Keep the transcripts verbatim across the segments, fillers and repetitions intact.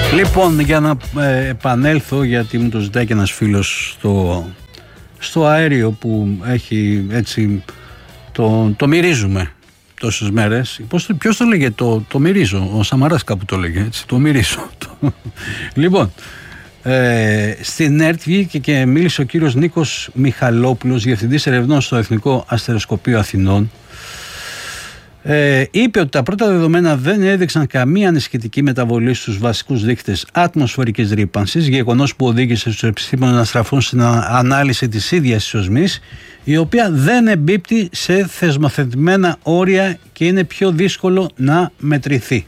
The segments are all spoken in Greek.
Λοιπόν, για να ε, επανέλθω, γιατί μου το ζητάει και ένας φίλος στο, στο αέριο που έχει έτσι, το, το μυρίζουμε τόσες μέρες. Πώς, ποιος το λέγε, το, το μυρίζω, ο Σαμαράς κάπου το λέγε, έτσι, το μυρίζω. Λοιπόν, ε, στην ΕΡΤ βγήκε και μίλησε ο κύριος Νίκος Μιχαλόπουλος, διευθυντής ερευνών στο Εθνικό Αστεροσκοπείο Αθηνών. Ε, είπε ότι τα πρώτα δεδομένα δεν έδειξαν καμία ανησυχητική μεταβολή στους βασικούς δείκτες ατμοσφαιρικής ρύπανσης, γεγονός που οδήγησε στους επιστήμονες να στραφούν στην ανάλυση της ίδιας της οσμής, η οποία δεν εμπίπτει σε θεσμοθετημένα όρια και είναι πιο δύσκολο να μετρηθεί.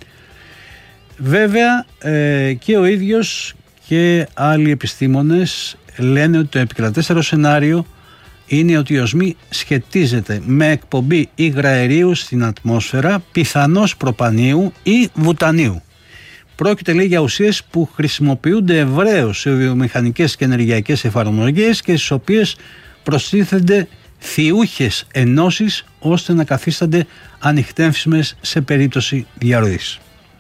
Βέβαια ε, και ο ίδιος και άλλοι επιστήμονες λένε ότι το επικρατέστερο σενάριο είναι ότι η οσμή σχετίζεται με εκπομπή υγραερίου στην ατμόσφαιρα, πιθανώς προπανίου ή βουτανίου. Πρόκειται, λέει, για ουσίες που χρησιμοποιούνται ευρέως σε βιομηχανικές και ενεργειακές εφαρμογές και στις οποίες προστίθενται θειούχες ενώσεις ώστε να καθίστανται ανικτέμφισμες σε περίπτωση διαρροής.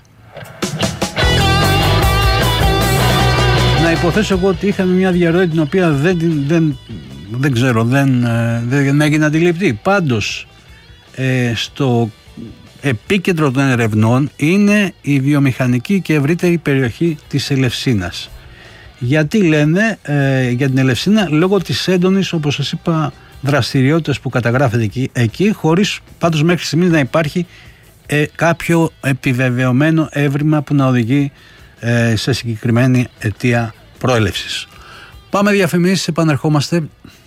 Να υποθέσω εγώ ότι είχαμε μια διαρροή την οποία δεν, δεν, δεν ξέρω, δεν, δεν έγινε αντιληπτή. Πάντως, ε, στο επίκεντρο των ερευνών είναι η βιομηχανική και ευρύτερη περιοχή της Ελευσίνας. Γιατί λένε ε, για την Ελευσίνα? Λόγω της έντονης, όπως σας είπα, δραστηριότητας που καταγράφεται εκεί, εκεί χωρίς πάντως μέχρι στιγμής να υπάρχει ε, κάποιο επιβεβαιωμένο έβριμα που να οδηγεί ε, σε συγκεκριμένη αιτία προέλευσης. Πάμε διαφημίσεις, επανερχόμαστε.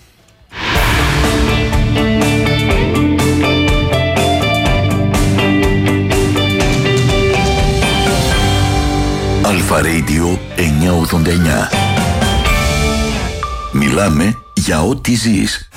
Αλφα Radio εννιακόσια ογδόντα εννιά. Μιλάμε για ό,τι ζεις.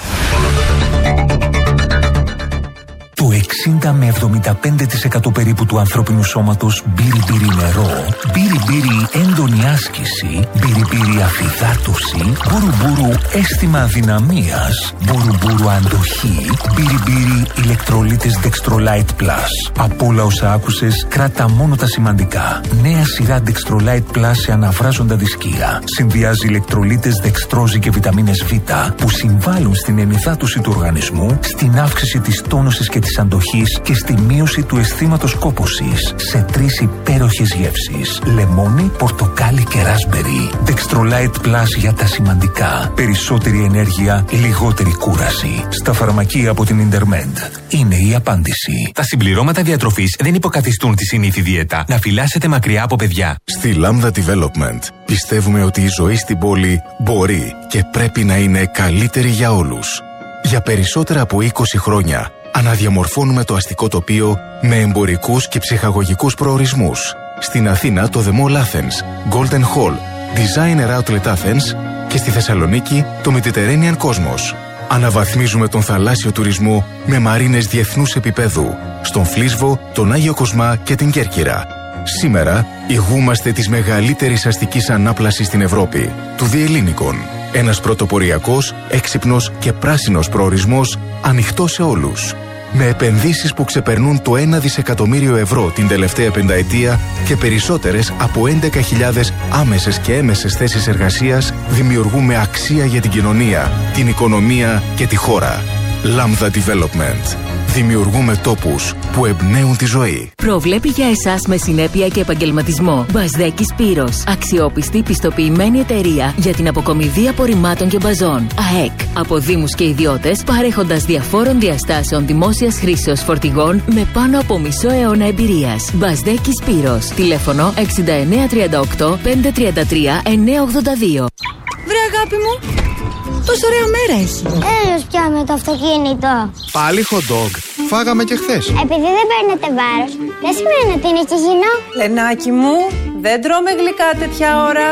Το εξήντα με εβδομήντα πέντε τοις εκατό περίπου του ανθρώπινου σώματος μπύρι-μπύρι νερό, μπύρι-μπύρι έντονη άσκηση, μπύρι-μπύρι αφυδάτωση, μπουρου-μπουρου αίσθημα αδυναμίας, μπουρου-μπουρου αντοχή, μπύρι-μπύρι ηλεκτρολίτες Dextrolite Plus. Από όλα όσα άκουσες, κράτα μόνο τα σημαντικά. Νέα σειρά Dextrolite Plus σε αναβράζοντα δισκία. Συνδυάζει ηλεκτρολίτες δεξτρόζη και βιταμίνες Β που συμβάλλουν στην ενυδάτωση του οργανισμού, στην αύξηση της τόνωσης και της αντοχής και στη μείωση του αισθήματος κόπωσης σε τρεις υπέροχες γεύσεις: λεμόνι, πορτοκάλι και ράσμπερι. Dextrolite Plus για τα σημαντικά. Περισσότερη ενέργεια, λιγότερη κούραση. Στα φαρμακεία από την Intermed. Είναι η απάντηση. Τα συμπληρώματα διατροφής δεν υποκαθιστούν τη συνήθη δίαιτα. Να φυλάσσετε μακριά από παιδιά. Στη Lambda Development πιστεύουμε ότι η ζωή στην πόλη μπορεί και πρέπει να είναι καλύτερη για όλους. Για περισσότερα από είκοσι χρόνια αναδιαμορφώνουμε το αστικό τοπίο με εμπορικούς και ψυχαγωγικούς προορισμούς. Στην Αθήνα το The Mall Athens, Golden Hall, Designer Outlet Athens και στη Θεσσαλονίκη το Mediterranean Cosmos. Αναβαθμίζουμε τον θαλάσσιο τουρισμό με μαρίνες διεθνούς επίπεδου στον Φλίσβο, τον Άγιο Κοσμά και την Κέρκυρα. Σήμερα ηγούμαστε της μεγαλύτερης αστικής ανάπλασης στην Ευρώπη, του Διελλήνικων. Ένας πρωτοποριακός, έξυπνος και πράσινος προορισμός ανοιχτός σε όλους. Με επενδύσεις που ξεπερνούν το ένα δισεκατομμύριο ευρώ την τελευταία πενταετία και περισσότερες από έντεκα χιλιάδες άμεσες και έμεσες θέσεις εργασίας, δημιουργούμε αξία για την κοινωνία, την οικονομία και τη χώρα. Lambda Development. Δημιουργούμε τόπους που εμπνέουν τη ζωή. Προβλέπει για εσάς με συνέπεια και επαγγελματισμό. Μπασδέκης Πύρος. Αξιόπιστη πιστοποιημένη εταιρεία για την αποκομιδή απορριμμάτων και μπαζών. ΑΕΚ. Από δήμους και ιδιώτες, παρέχοντας διαφόρων διαστάσεων δημόσιας χρήσεως φορτηγών με πάνω από μισό αιώνα εμπειρίας. Μπασδέκης Πύρος. Τηλέφωνο εξήντα εννέα τριάντα οκτώ πεντακόσια τριάντα τρία εννιακόσια ογδόντα δύο. Βρε αγάπη μου, τόσο ωραία μέρα έχει. Έλεος πια με το αυτοκίνητο. Πάλι hot dog. Φάγαμε και χθες. Επειδή δεν παίρνετε βάρος, δεν σημαίνει ότι είναι και υγιεινό. Λενάκι μου, δεν τρώμε γλυκά τέτοια ώρα.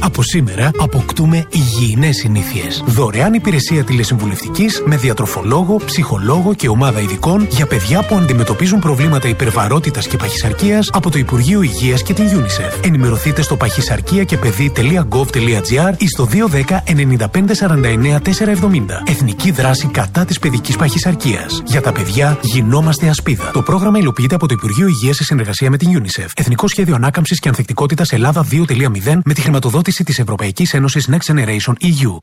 Από σήμερα αποκτούμε υγιεινές συνήθειες. Δωρεάν υπηρεσία τηλεσυμβουλευτικής με διατροφολόγο, ψυχολόγο και ομάδα ειδικών για παιδιά που αντιμετωπίζουν προβλήματα υπερβαρότητας και παχυσαρκίας από το Υπουργείο Υγείας και την UNICEF. Ενημερωθείτε στο παχυσαρκία και παιδί τελεία γκοβ τελεία τζι άρ ή στο δύο ένα μηδέν εννιά πέντε σαράντα εννιά τετρακόσια εβδομήντα. Εθνική δράση κατά της παιδικής παχυσαρκίας. Για τα παιδιά γινόμαστε ασπίδα. Το πρόγραμμα υλοποιείται από το Υπουργείο Υγείας σε συνεργασία με την UNICEF. Εθνικό Σχέδιο Ανάκαμψης και Ανθεκτικότητας Ελλάδα δύο κόμμα μηδέν με τη χρηματοδότηση της Ευρωπαϊκής Ένωσης Next Generation ι γιου.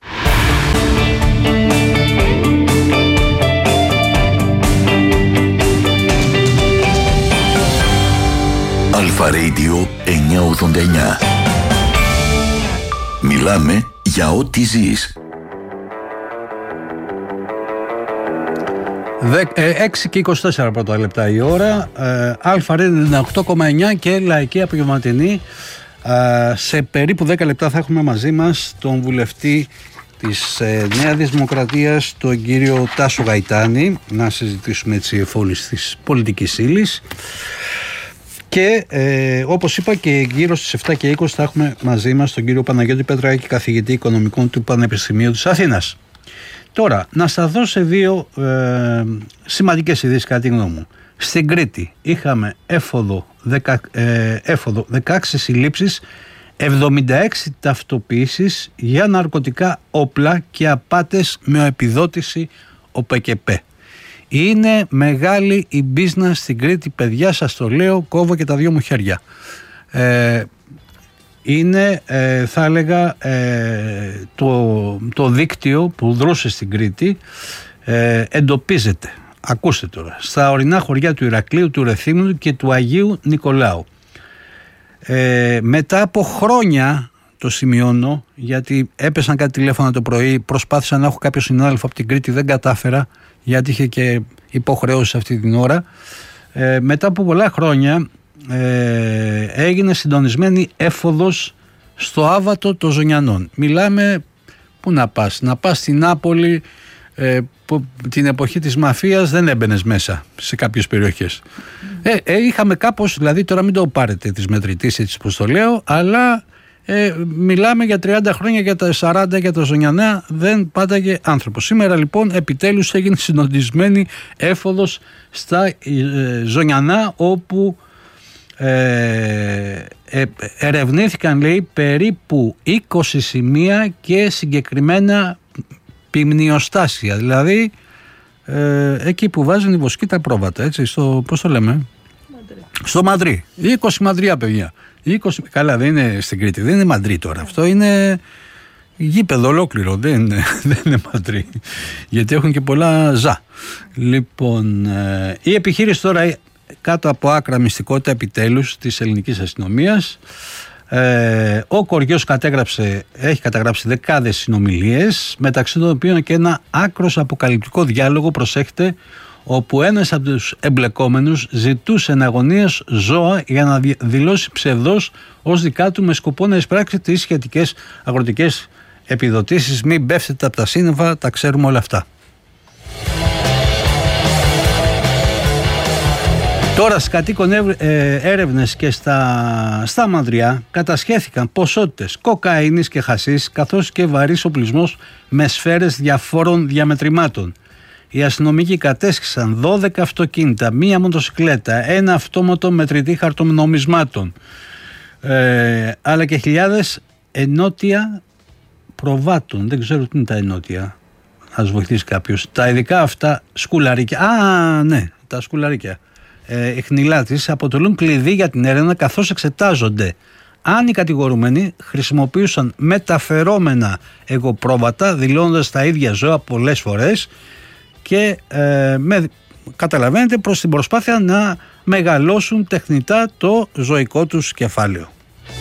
Αλφα Radio εννιακόσια ογδόντα εννιά. Μιλάμε για ό,τι ζεις. έξι και είκοσι τέσσερα πρώτα λεπτά η ώρα. Αλφα Radio ενενήντα οκτώ κόμμα εννιά και Λαϊκή Απογευματινή. Σε περίπου δέκα λεπτά θα έχουμε μαζί μας τον βουλευτή της Νέας Δημοκρατίας, τον κύριο Τάσο Γαϊτάνη, να συζητήσουμε έτσι εφόλης της πολιτικής ύλης. Και ε, όπως είπα, και γύρω στις επτά και είκοσι θα έχουμε μαζί μας τον κύριο Παναγιώτη Πετράκη, καθηγητή οικονομικών του Πανεπιστημίου της Αθήνας. Τώρα, να σταθώ σε δύο ε, σημαντικές ειδήσεις κατά τη γνώμη μου. Στην Κρήτη είχαμε έφοδο, δεκα, ε, έφοδο δεκαέξι συλλήψεις, εβδομήντα έξι ταυτοποιήσεις για ναρκωτικά όπλα και απάτες με επιδότηση ΟΠΕΚΕΠΕ. Είναι μεγάλη η business στην Κρήτη, παιδιά, σας το λέω, κόβω και τα δυο μου χέρια. Ε, είναι, ε, θα έλεγα, ε, το, το δίκτυο που δρούσε στην Κρήτη ε, εντοπίζεται, ακούστε τώρα, στα ορεινά χωριά του Ηρακλείου, του Ρεθύμνου και του Αγίου Νικολάου. Ε, μετά από χρόνια, το σημειώνω, γιατί έπεσαν κάτι τηλέφωνα το πρωί, προσπάθησα να έχω κάποιο συνάδελφο από την Κρήτη, δεν κατάφερα, γιατί είχε και υποχρεώσεις αυτή την ώρα. Ε, μετά από πολλά χρόνια ε, έγινε συντονισμένη έφοδος στο Άβατο των Ζωνιανών. Μιλάμε, πού να πας, να πας στην Νάπολη, ε, που την εποχή της μαφίας δεν έμπαινες μέσα σε κάποιες περιοχές. Ε, ε, είχαμε κάπως, δηλαδή τώρα μην το πάρετε της μετρητής έτσι πως το λέω, αλλά ε, μιλάμε για τριάντα χρόνια, για τα σαράντα, για τα Ζωνιανά δεν πάταγε άνθρωπος. Σήμερα λοιπόν επιτέλους έγινε συντονισμένη έφοδος στα ε, Ζωνιανά, όπου ε, ε, ερευνήθηκαν, λέει, περίπου είκοσι σημεία και συγκεκριμένα ποιμνιοστάσια, δηλαδή ε, εκεί που βάζουν οι βοσκοί τα πρόβατα, έτσι, στο, πώς το λέμε, Μαντρί. Στο Μαντρί, είκοσι μαντριά, παιδιά, είκοσι, καλά, δεν είναι στην Κρήτη, δεν είναι Μαντρί τώρα, αυτό είναι γήπεδο ολόκληρο, δεν είναι, δεν είναι Μαντρί, γιατί έχουν και πολλά ζά. Λοιπόν, ε, η επιχείρηση τώρα κάτω από άκρα μυστικότητα επιτέλους της ελληνικής αστυνομίας. Ε, ο Κοριός κατέγραψε, έχει καταγράψει δεκάδες συνομιλίες, μεταξύ των οποίων και ένα άκρος αποκαλυπτικό διάλογο, προσέχετε, όπου ένας από τους εμπλεκόμενους ζητούσε εναγωνίας ζώα για να δηλώσει ψευδός ως δικά του, με σκοπό να εισπράξει τις σχετικές αγροτικές επιδοτήσεις. Μην πέφτετε από τα σύννεφα, τα ξέρουμε όλα αυτά. Τώρα στις κατοίκων έρευνες και στα, στα Μανδριά κατασχέθηκαν ποσότητες κοκαίνης και χασίς, καθώς και βαρύς οπλισμός με σφαίρες διαφόρων διαμετρημάτων. Οι αστυνομικοί κατέσχισαν δώδεκα αυτοκίνητα, μία μοτοσυκλέτα, ένα αυτόματο μετρητή χαρτονομισμάτων, ε, αλλά και χιλιάδες ενότια προβάτων. Δεν ξέρω τι είναι τα ενότια, ας βοηθήσει κάποιος. Τα ειδικά αυτά σκουλαρίκια, α ναι, τα σκουλαρίκια. Εχνηλάτης αποτελούν κλειδί για την έρευνα, καθώς εξετάζονται αν οι κατηγορούμενοι χρησιμοποιούσαν μεταφερόμενα εγωπρόβατα, δηλώνοντας τα ίδια ζώα πολλές φορές και ε, με, καταλαβαίνετε, προς την προσπάθεια να μεγαλώσουν τεχνητά το ζωικό τους κεφάλαιο.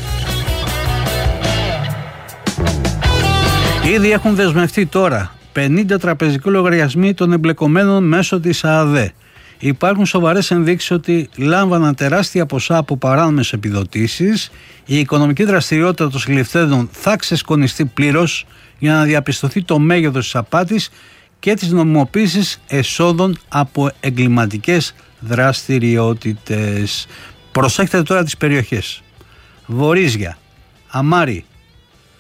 Ήδη έχουν δεσμευτεί τώρα πενήντα τραπεζικοί λογαριασμοί των εμπλεκομένων μέσω της ΑΔΕ. Υπάρχουν σοβαρές ενδείξεις ότι λάμβαναν τεράστια ποσά από παράνομες επιδοτήσεις. Η οικονομική δραστηριότητα των συλληφθέντων θα ξεσκονιστεί πλήρως για να διαπιστωθεί το μέγεθος της απάτης και της νομιμοποίησης εσόδων από εγκληματικές δραστηριότητες. Προσέχετε τώρα τις περιοχές: Βορίζια, Αμάρι,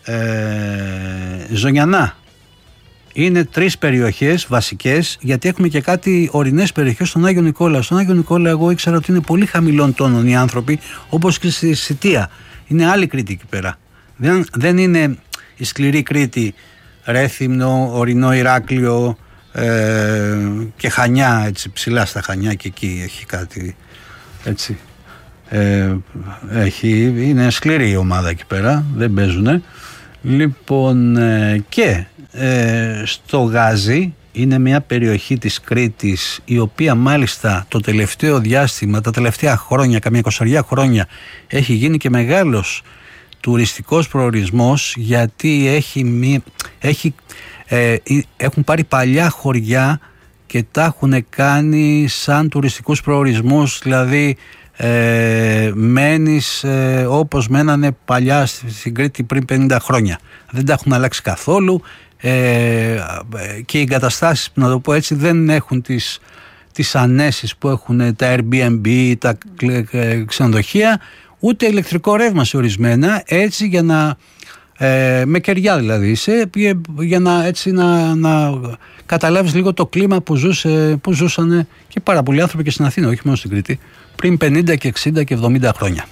ε, Ζωνιανά. Είναι τρεις περιοχές βασικές, γιατί έχουμε και κάτι ορεινές περιοχές στον Άγιο Νικόλαο. Στον Άγιο Νικόλαο εγώ ήξερα ότι είναι πολύ χαμηλών τόνων οι άνθρωποι, όπως και στη Σιτία. Είναι άλλη Κρήτη εκεί πέρα. Δεν, δεν είναι η σκληρή Κρήτη, Ρέθυμνο, ορεινό Ηράκλειο ε, και Χανιά, έτσι ψηλά στα Χανιά, και εκεί έχει κάτι έτσι. Ε, έχει, είναι σκληρή η ομάδα εκεί πέρα, δεν παίζουνε. Λοιπόν, ε, και ε, στο Γάζι είναι μια περιοχή της Κρήτης, η οποία μάλιστα το τελευταίο διάστημα, τα τελευταία χρόνια, καμιά εικοσαριά χρόνια, έχει γίνει και μεγάλος τουριστικός προορισμός, γιατί έχει, μη, έχει, ε, έχουν πάρει παλιά χωριά και τα έχουν κάνει σαν τουριστικούς προορισμούς, δηλαδή ε, μένεις ε, όπως μένανε παλιά στην Κρήτη πριν πενήντα χρόνια. Δεν τα έχουν αλλάξει καθόλου ε, και οι εγκαταστάσεις, να το πω έτσι, δεν έχουν τις, τις ανέσεις που έχουν τα Airbnb, τα ξενοδοχεία, ούτε ηλεκτρικό ρεύμα σε ορισμένα, έτσι για να ε, με κεριά δηλαδή είσαι, για να, έτσι, να, να καταλάβεις λίγο το κλίμα που, ζούσε, που ζούσαν και πάρα πολλοί άνθρωποι και στην Αθήνα, όχι μόνο στην Κρήτη, πριν πενήντα και εξήντα και εβδομήντα χρόνια.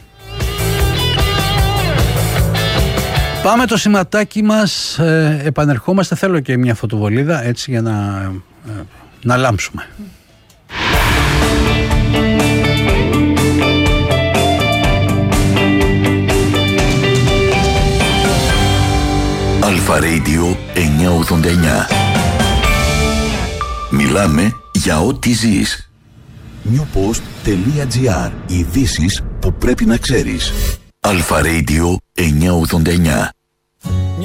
Πάμε το σηματάκι μας, ε, επανερχόμαστε, θέλω και μια φωτοβολίδα έτσι για να, ε, να λάμψουμε. Αλφα Radio εννιακόσια ογδόντα εννιά. Μιλάμε για ό,τι ζεις. newpost.gr. Ειδήσεις που πρέπει να ξέρεις. Αλφα Radio εννιακόσια ογδόντα εννιά.